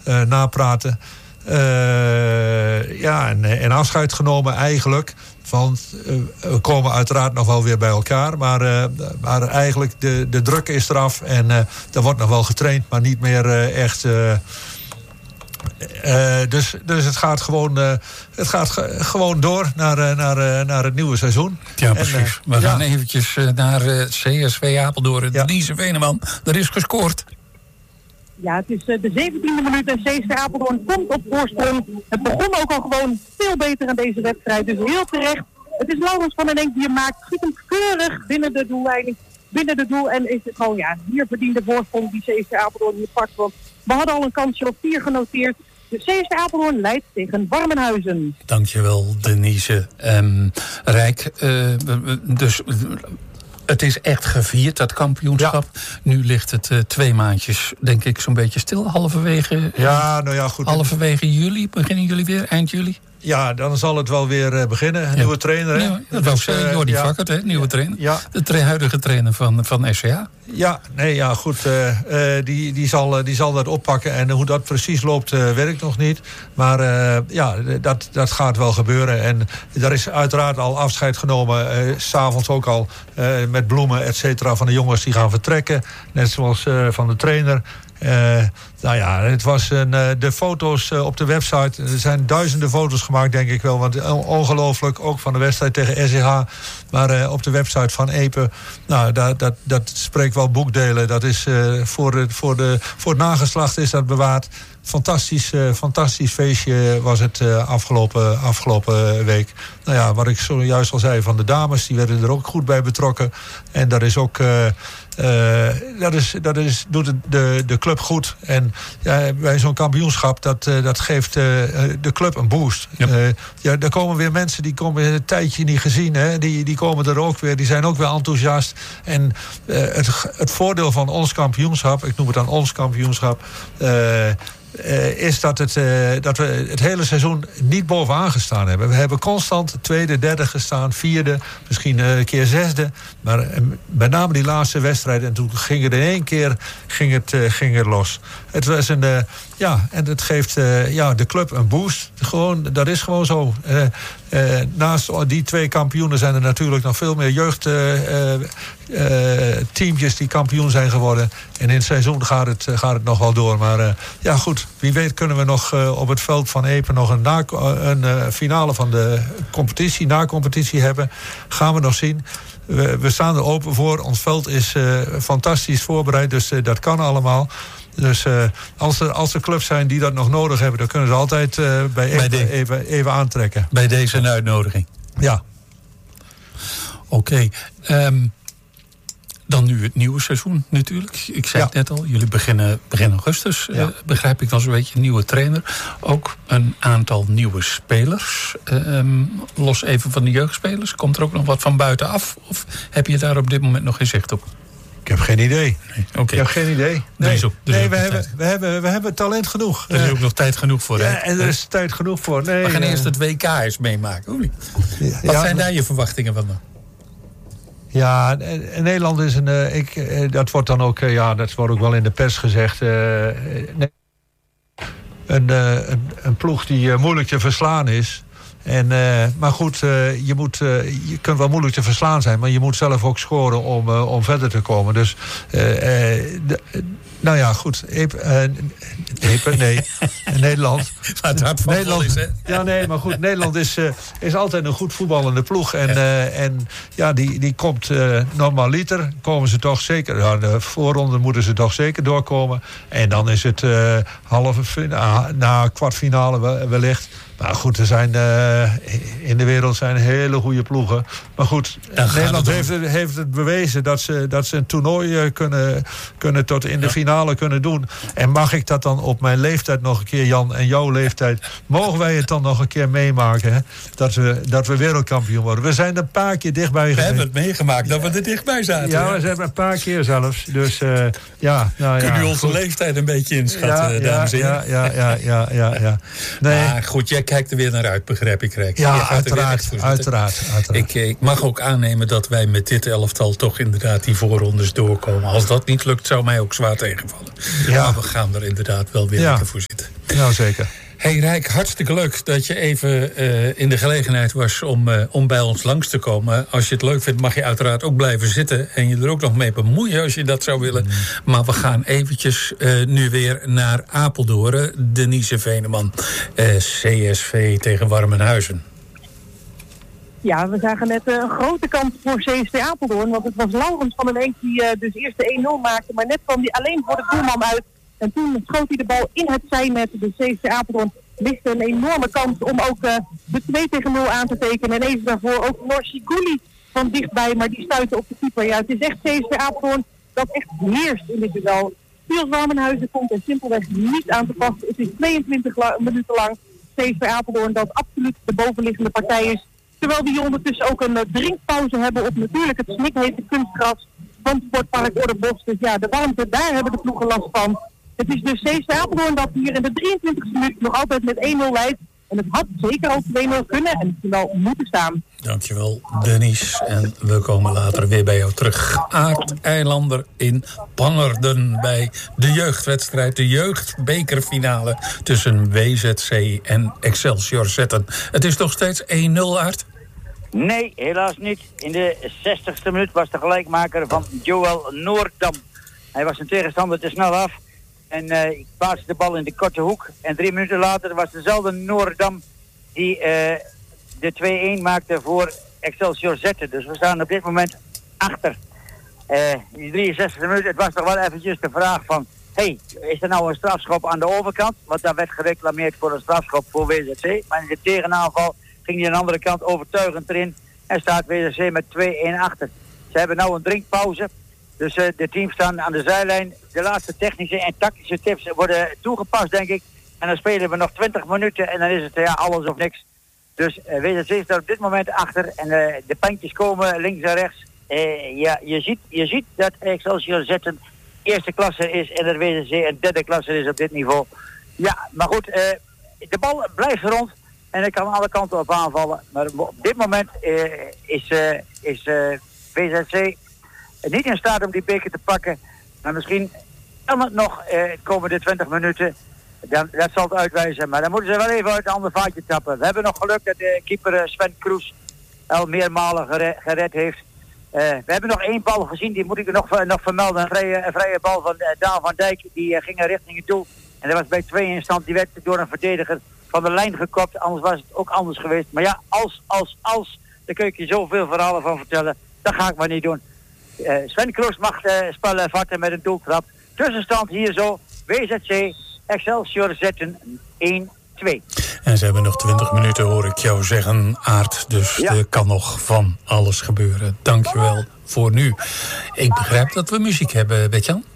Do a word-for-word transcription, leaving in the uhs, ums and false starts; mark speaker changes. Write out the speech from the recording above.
Speaker 1: uh, napraten. Uh, ja, en, en afscheid genomen eigenlijk. Want uh, we komen uiteraard nog wel weer bij elkaar. Maar, uh, maar eigenlijk de, de druk is eraf. En uh, er wordt nog wel getraind, maar niet meer uh, echt... Uh, Uh, dus, dus het gaat gewoon, uh, het gaat ge- gewoon door naar, uh, naar, uh, naar het nieuwe seizoen.
Speaker 2: Ja, precies. En, uh, We ja. gaan eventjes uh, naar uh, C S V Apeldoorn. Ja. Denise Veneman, er is gescoord.
Speaker 3: Ja, het is uh, de zeventiende minuut en C S V Apeldoorn komt op voorsprong. Het begon ook al gewoon veel beter aan deze wedstrijd. Dus heel terecht. Het is Laurens van den Enk die hem maakt. Schiet hem keurig binnen de doellijning. Binnen de doel. En is het gewoon, ja, hier verdiende voorsprong die C S V Apeldoorn hier pakt. Want we hadden al een kansje op vier genoteerd. De C S V Apeldoorn leidt tegen Warmenhuizen.
Speaker 2: Dankjewel, Denise. Um, Rijk, uh, dus het is echt gevierd, dat kampioenschap. Ja. Nu ligt het uh, twee maandjes, denk ik, zo'n beetje stil. Halverwege,
Speaker 1: ja, nou ja, goed.
Speaker 2: Halverwege juli, beginnen jullie weer, eind juli?
Speaker 1: Ja, dan zal het wel weer uh, beginnen. Een nieuwe trainer. Hè?
Speaker 2: Ja, dat was uh, Jordi ja. Vakkert, hè? Nieuwe ja. trainer. Ja. De tra- huidige trainer van, van S C A.
Speaker 1: Ja, nee, ja, goed. Uh, uh, die, die, zal, uh, die zal dat oppakken. En hoe dat precies loopt, uh, weet ik nog niet. Maar uh, ja, dat, dat gaat wel gebeuren. En er is uiteraard al afscheid genomen. Uh, 's avonds ook al uh, met bloemen, et cetera, van de jongens die gaan vertrekken. Net zoals uh, van de trainer. Uh, nou ja, het was een, uh, de foto's uh, op de website. Er zijn duizenden foto's gemaakt, denk ik wel. Want ongelooflijk, ook van de wedstrijd tegen S C H. Maar uh, op de website van Epe, nou, dat, dat, dat spreekt wel boekdelen. Dat is uh, voor, de, voor, de, voor het nageslacht is dat bewaard. Fantastisch, uh, fantastisch feestje was het uh, afgelopen, afgelopen week. Nou ja, wat ik zojuist al zei van de dames, die werden er ook goed bij betrokken. En dat is ook... Uh, Uh, dat is, dat is, doet de, de club goed. En ja, bij zo'n kampioenschap, dat, uh, dat geeft uh, de club een boost. Ja. Uh, ja, er komen weer mensen, die komen een tijdje niet gezien. Hè, die, die komen er ook weer, die zijn ook weer enthousiast. En uh, het, het voordeel van ons kampioenschap, ik noem het dan ons kampioenschap... Uh, Uh, is dat, het, uh, dat we het hele seizoen niet bovenaan gestaan hebben. We hebben constant tweede, derde gestaan, vierde, misschien uh, een keer zesde. Maar uh, met name die laatste wedstrijd. En toen ging het in één keer ging het, uh, ging het los. Het was een... Uh, ja, en het geeft uh, ja, de club een boost. Gewoon, dat is gewoon zo. Uh, uh, naast die twee kampioenen zijn er natuurlijk nog veel meer jeugdteampjes uh, uh, die kampioen zijn geworden. En in het seizoen gaat het, uh, gaat het nog wel door. Maar uh, ja, goed. Wie weet kunnen we nog uh, op het veld van Epe nog een, na- een uh, finale van de competitie, na-competitie hebben. Gaan we nog zien. We, we staan er open voor. Ons veld is uh, fantastisch voorbereid, dus uh, dat kan allemaal. Dus uh, als, er, als er clubs zijn die dat nog nodig hebben, dan kunnen ze altijd uh, bij Epe bij even, even aantrekken.
Speaker 2: Bij deze een uitnodiging.
Speaker 1: Ja.
Speaker 2: Oké. Okay. Um, dan nu het nieuwe seizoen natuurlijk. Ik zei ja. het net al, jullie beginnen begin augustus. Ja. Uh, begrijp ik dan zo'n beetje, een nieuwe trainer. Ook een aantal nieuwe spelers. Uh, um, los even van de jeugdspelers. Komt er ook nog wat van buitenaf? Of heb je daar op dit moment nog geen zicht op?
Speaker 1: Ik heb geen idee.
Speaker 2: Nee, okay.
Speaker 1: Ik heb geen idee. Nee,
Speaker 2: er is ook, er
Speaker 1: nee
Speaker 2: is
Speaker 1: we, hebben, we, hebben, we hebben talent genoeg.
Speaker 2: Er is ook nog tijd genoeg voor.
Speaker 1: Ja,
Speaker 2: hè?
Speaker 1: en er is tijd genoeg voor. Nee,
Speaker 2: we gaan
Speaker 1: uh,
Speaker 2: eerst het W K eens meemaken. Hoe ja, Wat ja, zijn daar je verwachtingen van dan?
Speaker 1: Ja, Nederland is een... Uh, ik, uh, dat wordt dan ook... Uh, ja, dat wordt ook wel in de pers gezegd. Uh, nee, een, uh, een, een ploeg die uh, moeilijk te verslaan is. En, uh, maar goed, uh, je, moet, uh, je kunt wel moeilijk te verslaan zijn, maar je moet zelf ook scoren om, uh, om verder te komen. Dus, uh, uh, de, uh, nou ja, goed. Epe, uh, Epe, nee. Nederland.
Speaker 2: Het hart van
Speaker 1: Nederland
Speaker 2: is, hè?
Speaker 1: Ja, nee, maar goed. Nederland is, uh, is altijd een goed voetballende ploeg. En, ja, uh, en ja, die, die komt uh, normaliter. Komen ze toch zeker. Nou, de voorronde moeten ze toch zeker doorkomen. En dan is het uh, halve na, na kwartfinale wellicht. Maar goed, er zijn uh, in de wereld zijn hele goede ploegen. Maar goed, Nederland het heeft, het, heeft het bewezen dat ze, dat ze een toernooi uh, kunnen, kunnen tot in de ja. finale kunnen doen. En mag ik dat dan op mijn leeftijd nog een keer, Jan, en jouw leeftijd, mogen wij het dan nog een keer meemaken? Hè? Dat, we, dat we wereldkampioen worden. We zijn er een paar keer dichtbij geweest.
Speaker 2: We hebben het meegemaakt dat we er dichtbij zaten.
Speaker 1: Ja, hè? We zijn er een paar keer zelfs. Dus uh, ja, nou,
Speaker 2: Kun je
Speaker 1: ja,
Speaker 2: onze
Speaker 1: goed.
Speaker 2: leeftijd een beetje inschatten,
Speaker 1: ja,
Speaker 2: dames en heren?
Speaker 1: Ja, ja, ja, ja, ja, ja. Nee.
Speaker 2: Maar goed, jij kijkt er weer naar uit, begrijp ik, Rijk.
Speaker 1: Ja, uiteraard, uiteraard, uiteraard.
Speaker 2: Ik, ik mag ook aannemen dat wij met dit elftal toch inderdaad die voorrondes doorkomen. Als dat niet lukt, zou mij ook zwaar tegenvallen. tegenvallen.
Speaker 1: Ja.
Speaker 2: Maar we gaan er inderdaad wel weer
Speaker 1: Ja.
Speaker 2: lekker voor zitten.
Speaker 1: Nou, zeker.
Speaker 2: Hey Rijk, hartstikke leuk dat je even uh, in de gelegenheid was om, uh, om bij ons langs te komen. Als je het leuk vindt mag je uiteraard ook blijven zitten en je er ook nog mee bemoeien als je dat zou willen. Mm. Maar we gaan eventjes uh, nu weer naar Apeldoorn. Denise Veneman, uh, C S V tegen Warmenhuizen.
Speaker 3: Ja, we zagen net uh, een grote kans voor C S V Apeldoorn. Want het was Laurens van den Enk die uh, dus eerst de één nul maakte. Maar net kwam hij alleen voor de doelman uit. En toen schoot hij de bal in het zijnet. De C S V Apeldoorn miste een enorme kans om ook uh, de twee tegen nul aan te tekenen. En even daarvoor ook Norshiguli van dichtbij. Maar die stuitte op de keeper. Ja, het is echt C S V Apeldoorn dat echt heerst in dit duel. Piels Warmenhuizen komt er simpelweg niet aan te passen. Het is tweeëntwintig la- minuten lang C S V Apeldoorn dat absoluut de bovenliggende partij is. Terwijl die ondertussen ook een uh, drinkpauze hebben op natuurlijk het snikhete kunstgras van Sportpark Orderbos. Dus ja, de warmte, daar hebben de ploegen last van. Het is dus C S V Apeldoorn dat hier in de drieëntwintigste minuut nog altijd met één nul leidt. En het had zeker ook twee nul kunnen en misschien wel moeten staan.
Speaker 2: Dankjewel, Denise. En we komen later weer bij jou terug. Aart Eilander in Pannerden bij de jeugdwedstrijd. De jeugdbekerfinale tussen W Z C en Excelsior Zetten. Het is nog steeds één nul, Aart?
Speaker 4: Nee, helaas niet. In de zestigste minuut was de gelijkmaker van Joël Noordam. Hij was zijn tegenstander te snel af. En uh, ik paste de bal in de korte hoek. En drie minuten later was dezelfde Noordam die uh, de twee-één maakte voor Excelsior Zetten. Dus we staan op dit moment achter. Uh, in de drieënzestigste minuut, het was toch wel eventjes de vraag van... Hey, is er nou een strafschop aan de overkant? Want daar werd gereclameerd voor een strafschop voor W Z C. Maar in de tegenaanval ging die aan de andere kant overtuigend erin. En staat W Z C met twee-één achter. Ze hebben nou een drinkpauze. Dus uh, de teams staan aan de zijlijn. De laatste technische en tactische tips worden toegepast, denk ik. En dan spelen we nog twintig minuten en dan is het ja, alles of niks. Dus uh, W Z C staat op dit moment achter. En uh, de pijntjes komen links en rechts. Uh, ja, je, ziet, je ziet dat Excelsior Zetten eerste klasse is en dat W Z C een derde klasse is op dit niveau. Ja, maar goed, uh, de bal blijft rond. En ik kan alle kanten op aanvallen. Maar op dit moment uh, is, uh, is uh, W Z C niet in staat om die beker te pakken. Maar misschien kan het nog uh, komende twintig minuten. Dan, dat zal het uitwijzen. Maar dan moeten ze wel even uit een ander vaatje tappen. We hebben nog geluk dat de keeper uh, Sven Kroes al meermalen gered, gered heeft. Uh, we hebben nog één bal gezien. Die moet ik er nog, uh, nog vermelden. Een vrije, een vrije bal van uh, Daan van Dijk. Die uh, ging richting het doel. En dat was bij twee in stand. Die werd door een verdediger van de lijn gekopt. Anders was het ook anders geweest. Maar ja, als, als, als. Daar kun ik je zoveel verhalen van vertellen. Dat ga ik maar niet doen. Uh, Sven Kroes mag uh, spelen vatten met een doeltrap. Tussenstand hier zo. W Z C, Excelsior Zetten één twee.
Speaker 2: En ze hebben nog twintig minuten, hoor ik jou zeggen, Aart. Dus ja. Er kan nog van alles gebeuren. Dankjewel voor nu. Ik begrijp dat we muziek hebben, Betjan.